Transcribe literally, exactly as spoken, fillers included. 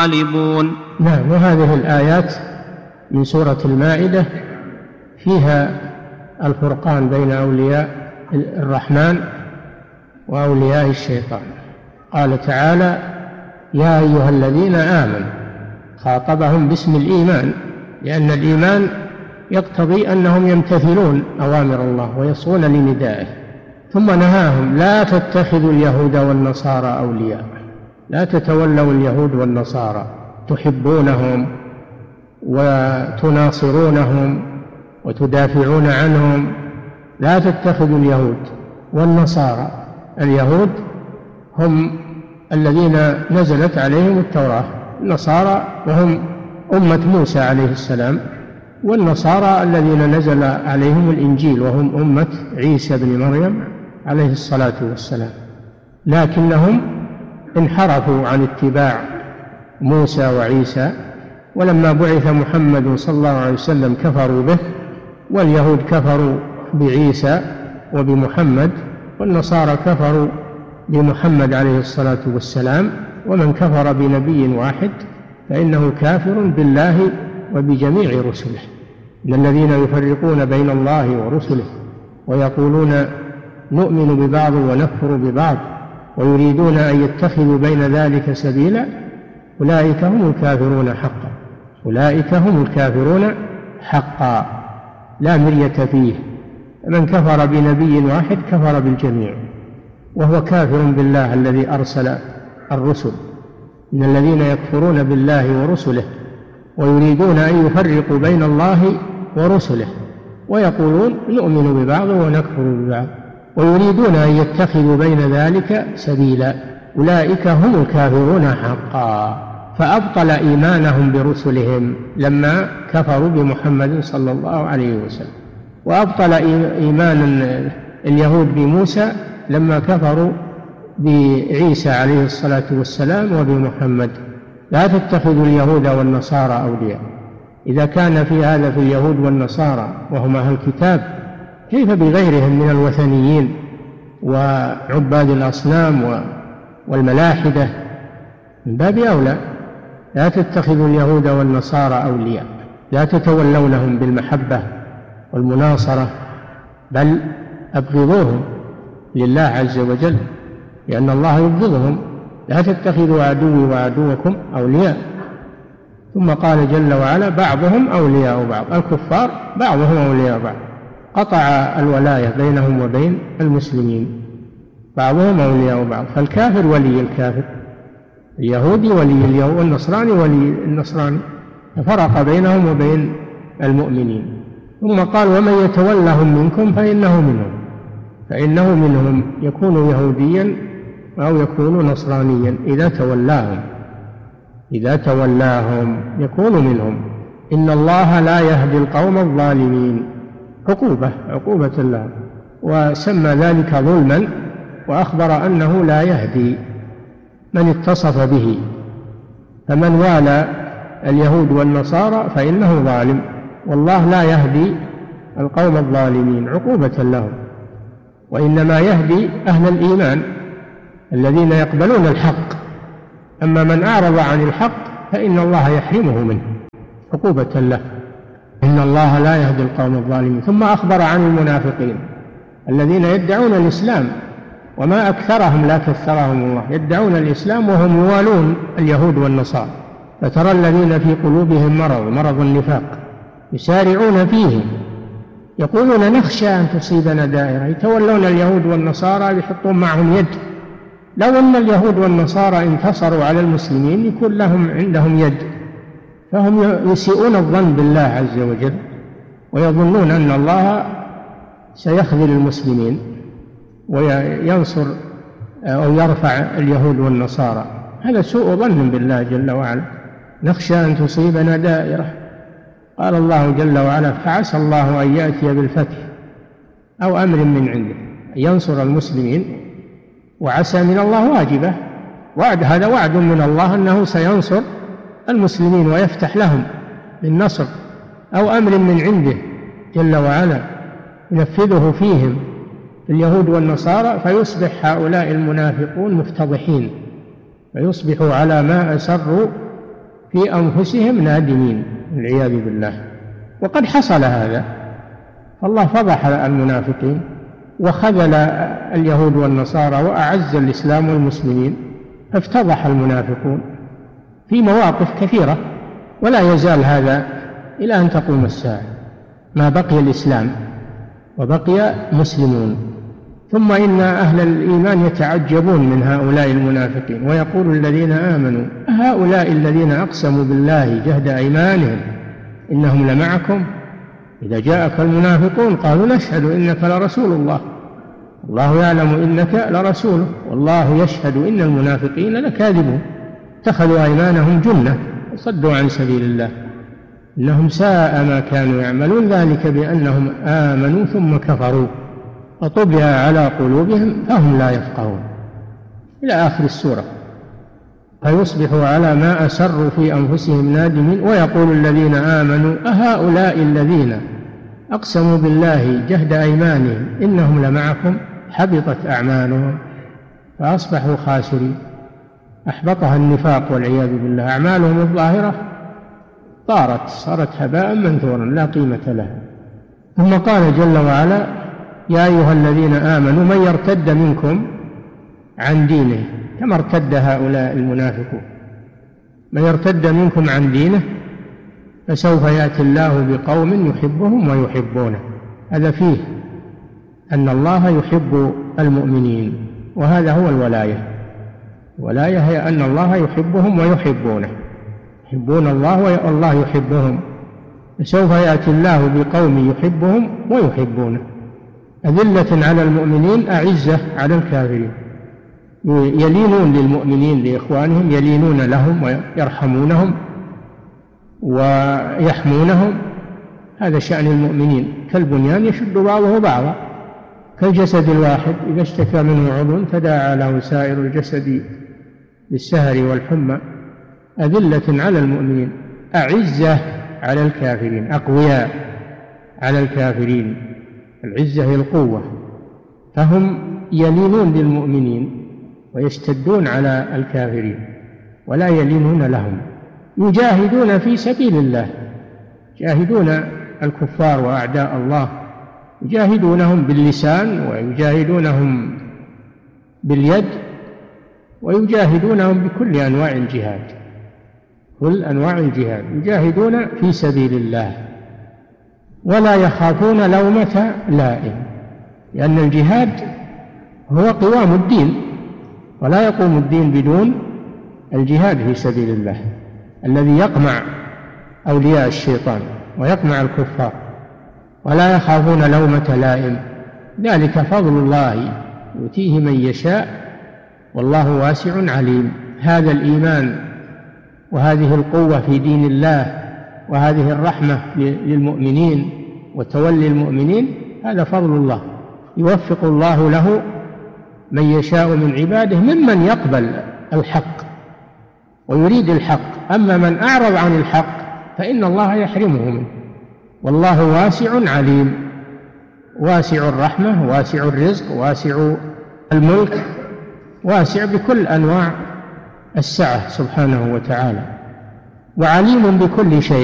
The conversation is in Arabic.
غالبون. نعم. وهذه الآيات من سورة المائدة فيها الفرقان بين أولياء الرحمن وأولياء الشيطان. قال تعالى: يا أيها الذين آمنوا، خاطبهم باسم الإيمان، لأن الإيمان يقتضي أنهم يمتثلون أوامر الله ويصغون لندائه. ثم نهاهم: لا تتخذوا اليهود والنصارى أولياء، لا تتولوا اليهود والنصارى تحبونهم وتناصرونهم وتدافعون عنهم. لا تتخذوا اليهود والنصارى. اليهود هم الذين نزلت عليهم التوراة، النصارى وهم أمة موسى عليه السلام، والنصارى الذين نزل عليهم الإنجيل وهم أمة عيسى بن مريم عليه الصلاة والسلام، لكنهم انحرفوا عن اتباع موسى وعيسى، ولما بعث محمد صلى الله عليه وسلم كفروا به، واليهود كفروا بعيسى وبمحمد، والنصارى كفروا بمحمد عليه الصلاة والسلام. ومن كفر بنبي واحد فإنه كافر بالله وبجميع رسله. إن الذين يفرقون بين الله ورسله ويقولون نؤمن ببعض ونكفر ببعض ويريدون أن يتخذوا بين ذلك سبيلا أولئك هم الكافرون حقا. أولئك هم الكافرون حقا لا مرية فيه. من كفر بنبي واحد كفر بالجميع، وهو كافر بالله الذي أرسل الرسل. إن الذين يكفرون بالله ورسله ويريدون أن يفرقوا بين الله ورسله ويقولون نؤمن ببعض ونكفر ببعض ويريدون أن يتخذوا بين ذلك سبيلا أولئك هم الكافرون حقا. فأبطل إيمانهم برسلهم لما كفروا بمحمد صلى الله عليه وسلم، وأبطل إيمان اليهود بموسى لما كفروا بعيسى عليه الصلاة والسلام وبمحمد. لا تتخذوا اليهود والنصارى أولياء. إذا كان في هذا في اليهود والنصارى وهم أهل الكتاب، كيف بغيرهم من الوثنيين وعباد الأصنام والملاحدة؟ من باب أولى. لا تتخذوا اليهود والنصارى أولياء، لا تتولونهم بالمحبة والمناصرة، بل أبغضوهم لله عز وجل، لأن الله يبغضهم. لا تتخذوا عدوي وعدوكم أولياء. ثم قال جل وعلا: بعضهم أولياء بعض. الكفار بعضهم أولياء بعض، قطع الولاية بينهم وبين المسلمين، بعضهم أولياء بعض. فالكافر ولي الكافر، اليهودي ولي اليهود، والنصراني ولي النصراني، ففرق بينهم وبين المؤمنين. ثم قال: ومن يتولهم منكم فإنه منهم. فإنه منهم يكون يهوديا أو يكون نصرانيا إذا تولاهم، إذا تولاهم يكون منهم. إن الله لا يهدي القوم الظالمين. عقوبة عقوبة الله، وسمى ذلك ظلما، وأخبر أنه لا يهدي من اتصف به. فمن والى اليهود والنصارى فإنه ظالم، والله لا يهدي القوم الظالمين عقوبة لهم، وإنما يهدي أهل الإيمان الذين يقبلون الحق. أما من أعرض عن الحق فإن الله يحرمه منه عقوبة له. إن الله لا يهدي القوم الظالمين. ثم أخبر عن المنافقين الذين يدعون الإسلام، وما أكثرهم لا كثرهم الله، يدعون الإسلام وهم يوالون اليهود والنصارى. فترى الذين في قلوبهم مرض مرض النفاق يسارعون فيه، يقولون نخشى أن تصيبنا دائرة. يتولون اليهود والنصارى يحطون معهم يد. لو أن اليهود والنصارى انتصروا على المسلمين يكون لهم عندهم يد، فهم يسيئون الظن بالله عز وجل، ويظنون أن الله سيخذل المسلمين وينصر أو يرفع اليهود والنصارى. هذا سوء ظن بالله جل وعلا. نخشى أن تصيبنا دائرة. قال الله جل وعلا: فعسى الله أن يأتي بالفتح أو أمر من عنده، ينصر المسلمين. وعسى من الله واجبة، وعد، هذا وعد من الله أنه سينصر المسلمين ويفتح لهم بالنصر، أو أمر من عنده جل وعلا ينفذه فيهم اليهود والنصارى، فيصبح هؤلاء المنافقون مفتضحين، فيصبحوا على ما أسروا في أنفسهم نادمين والعياذ بالله. وقد حصل هذا، فالله فضح المنافقين وخذل اليهود والنصارى وأعز الإسلام والمسلمين، فافتضح المنافقون في مواقف كثيرة، ولا يزال هذا إلى أن تقوم الساعة ما بقي الإسلام وبقي مسلمون. ثم إن أهل الإيمان يتعجبون من هؤلاء المنافقين، ويقول الذين آمنوا هؤلاء الذين أقسموا بالله جهد أيمانهم إنهم لمعكم إذا جاءك المنافقون قالوا نشهد إنك لرسول الله الله يعلم إنك لرسوله والله يشهد إن المنافقين لكاذبون اتخذوا أيمانهم جنة وصدوا عن سبيل الله إنهم ساء ما كانوا يعملون ذلك بأنهم آمنوا ثم كفروا وطبع على قلوبهم فهم لا يفقهون إلى آخر السورة. فيصبحوا على ما أسروا في أنفسهم نادمين. ويقول الذين آمنوا أهؤلاء الذين أقسموا بالله جهد أيمانهم إنهم لمعكم حبطت أعمالهم فأصبحوا خاسرين، أحبطها النفاق والعياذ بالله، أعمالهم الظاهرة طارت صارت هباء منثورا لا قيمة لها. ثم قال جل وعلا يا أيها الذين آمنوا من يرتد منكم عن دينه، كما ارتد هؤلاء المنافقون، من يرتد منكم عن دينه فسوف يأتي الله بقوم يحبهم ويحبونه. هذا فيه أن الله يحب المؤمنين، وهذا هو الولاية. الولاية هي أن الله يحبهم ويحبونه، يحبون الله والله يحبهم. سوف يأتي الله بقوم يحبهم ويحبونه أذلة على المؤمنين أعزة على الكافرين، يلينون للمؤمنين لإخوانهم، يلينون لهم ويرحمونهم ويحمونهم. هذا شأن المؤمنين، كالبنيان يشد بعضه بعضا كالجسد الواحد إذا اشتكى منه عضو تداعى له سائر الجسد بالسهر والحمى. أذلة على المؤمنين أعزة على الكافرين، أقوياء على الكافرين. العزة هي القوة، فهم يلينون للمؤمنين ويشتدون على الكافرين ولا يلينون لهم. يجاهدون في سبيل الله، يجاهدون الكفار وأعداء الله، يجاهدونهم باللسان ويجاهدونهم باليد ويجاهدونهم بكل أنواع الجهاد، كل أنواع الجهاد يجاهدون في سبيل الله ولا يخافون لومة لائم، لأن الجهاد هو قوام الدين، ولا يقوم الدين بدون الجهاد في سبيل الله الذي يقمع أولياء الشيطان ويقمع الكفار، ولا يخافون لومة لائم. ذلك فضل الله يؤتيه من يشاء والله واسع عليم. هذا الإيمان وهذه القوة في دين الله وهذه الرحمة للمؤمنين وتولي المؤمنين هذا فضل الله، يوفق الله له من يشاء من عباده ممن يقبل الحق ويريد الحق. أما من أعرض عن الحق فإن الله يحرمه منه، والله واسع عليم، واسع الرحمة، واسع الرزق، واسع الملك، واسع بكل أنواع السعة سبحانه وتعالى، وعليم بكل شيء.